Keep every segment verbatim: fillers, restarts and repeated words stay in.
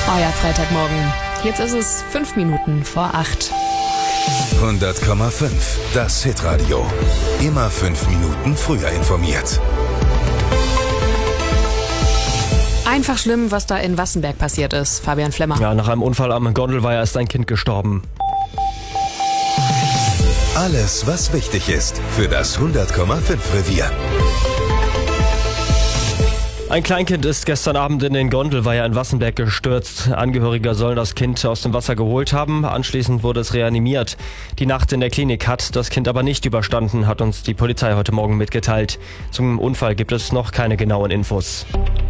Euer Freitagmorgen. Jetzt ist es fünf Minuten vor acht. hundert Komma fünf, das Hitradio. Immer fünf Minuten früher informiert. Einfach schlimm, was da in Wassenberg passiert ist. Fabian Flemmer. Ja, nach einem Unfall am Gondelweiher ist ein Kind gestorben. Alles, was wichtig ist für das hundert Komma fünf Revier. Ein Kleinkind ist gestern Abend in den Gondelweiher in Wassenberg gestürzt. Angehörige sollen das Kind aus dem Wasser geholt haben. Anschließend wurde es reanimiert. Die Nacht in der Klinik hat das Kind aber nicht überstanden, hat uns die Polizei heute Morgen mitgeteilt. Zum Unfall gibt es noch keine genauen Infos.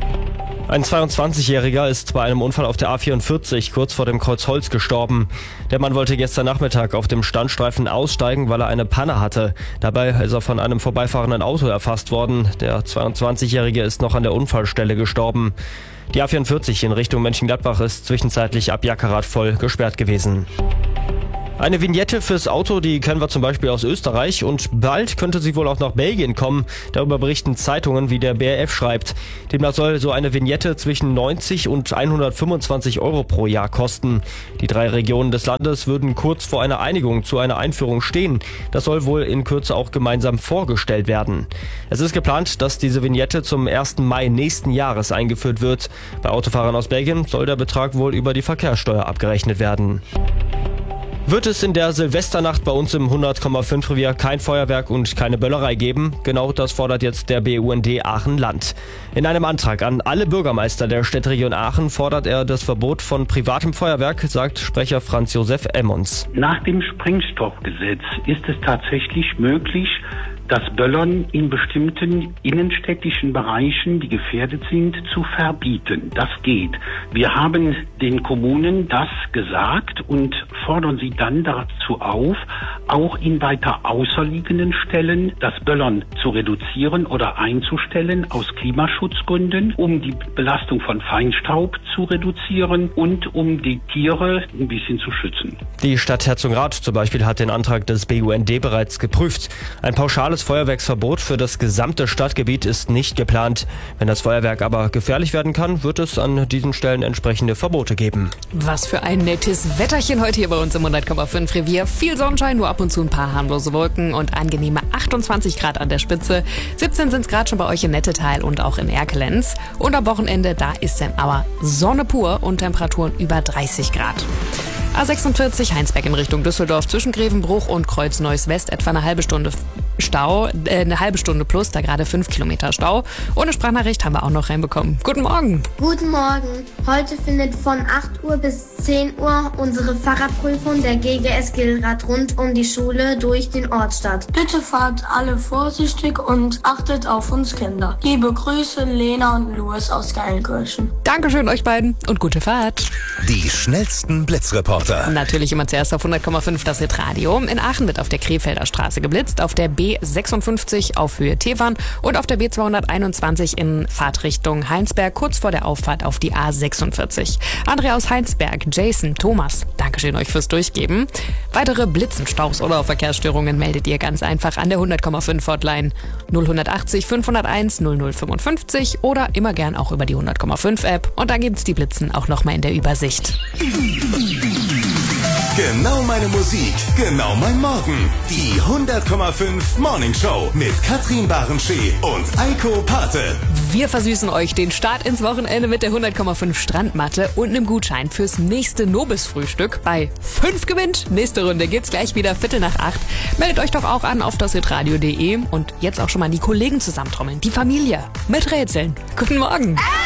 Ein zweiundzwanzigjähriger ist bei einem Unfall auf der A vierundvierzig kurz vor dem Kreuz Holz gestorben. Der Mann wollte gestern Nachmittag auf dem Standstreifen aussteigen, weil er eine Panne hatte. Dabei ist er von einem vorbeifahrenden Auto erfasst worden. Der zweiundzwanzigjährige ist noch an der Unfallstelle gestorben. Die A vierundvierzig in Richtung Mönchengladbach ist zwischenzeitlich ab Jackerath voll gesperrt gewesen. Eine Vignette fürs Auto, die kennen wir zum Beispiel aus Österreich, und bald könnte sie wohl auch nach Belgien kommen. Darüber berichten Zeitungen, wie der B R F schreibt. Demnach soll so eine Vignette zwischen neunzig und hundertfünfundzwanzig Euro pro Jahr kosten. Die drei Regionen des Landes würden kurz vor einer Einigung zu einer Einführung stehen. Das soll wohl in Kürze auch gemeinsam vorgestellt werden. Es ist geplant, dass diese Vignette zum ersten Mai nächsten Jahres eingeführt wird. Bei Autofahrern aus Belgien soll der Betrag wohl über die Verkehrssteuer abgerechnet werden. Wird es in der Silvesternacht bei uns im hundert Komma fünf Revier kein Feuerwerk und keine Böllerei geben? Genau das fordert jetzt der B U N D Aachen-Land. In einem Antrag an alle Bürgermeister der Städteregion Aachen fordert er das Verbot von privatem Feuerwerk, sagt Sprecher Franz Josef Emmons. Nach dem Sprengstoffgesetz ist es tatsächlich möglich, das Böllern in bestimmten innenstädtischen Bereichen, die gefährdet sind, zu verbieten. Das geht. Wir haben den Kommunen das gesagt und fordern sie dann dazu auf, auch in weiter außerliegenden Stellen das Böllern zu reduzieren oder einzustellen aus Klimaschutzgründen, um die Belastung von Feinstaub zu reduzieren und um die Tiere ein bisschen zu schützen. Die Stadt Herzogenrath zum Beispiel hat den Antrag des B U N D bereits geprüft. Ein pauschales Feuerwerksverbot für das gesamte Stadtgebiet ist nicht geplant. Wenn das Feuerwerk aber gefährlich werden kann, wird es an diesen Stellen entsprechende Verbote geben. Was für ein nettes Wetterchen heute hier bei uns im hundert Komma fünf Revier. Viel Sonnenschein, nur ab und zu ein paar harmlose Wolken und angenehme achtundzwanzig Grad an der Spitze. siebzehn sind es gerade schon bei euch in Nettetal und auch in Erkelenz. Und am Wochenende, da ist dann aber Sonne pur und Temperaturen über dreißig Grad. A sechsundvierzig Heinsberg in Richtung Düsseldorf zwischen Grevenbruch und Kreuz Neuss West etwa eine halbe Stunde Stau, äh, eine halbe Stunde plus, da gerade fünf Kilometer Stau. Ohne Sprachnachricht haben wir auch noch reinbekommen. Guten Morgen. Guten Morgen. Heute findet von acht Uhr bis zehn Uhr unsere Fahrradprüfung der G G S Gilrad rund um die Schule durch den Ort statt. Bitte fahrt alle vorsichtig und achtet auf uns Kinder. Liebe Grüße, Lena und Louis aus Gelnkirchen. Dankeschön euch beiden und gute Fahrt. Die schnellsten Blitzreporter. Natürlich immer zuerst auf hundert Komma fünf das Hitradio. In Aachen wird auf der Krefelder Straße geblitzt, auf der B sechsundfünfzig auf Höhe Tevern und auf der B zweihunderteinundzwanzig in Fahrtrichtung Heinsberg, kurz vor der Auffahrt auf die A sechsundvierzig. André aus Heinsberg, Jason, Thomas, Dankeschön euch fürs Durchgeben. Weitere Blitzenstaus oder Verkehrsstörungen meldet ihr ganz einfach an der hundert Komma fünf Hotline null achtzig fünfhunderteins null null fünfundfünfzig oder immer gern auch über die hundert Komma fünf App. Und dann gibt's die Blitzen auch nochmal in der Übersicht. Genau meine Musik, genau mein Morgen. Die hundert Komma fünf Morning Show mit Katrin Barenschee und Eiko Pate. Wir versüßen euch den Start ins Wochenende mit der hundert Komma fünf Strandmatte und einem Gutschein fürs nächste Nobis-Frühstück. Bei fünf gewinnt. Nächste Runde geht's gleich wieder Viertel nach acht. Meldet euch doch auch an auf das hitradio punkt de und jetzt auch schon mal die Kollegen zusammentrommeln. Die Familie mit Rätseln. Guten Morgen.